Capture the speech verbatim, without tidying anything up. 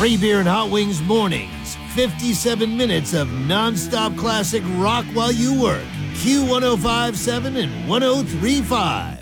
Free beer and hot wings mornings. fifty-seven minutes of nonstop classic rock while you work. Q one oh five point seven and one oh three point five.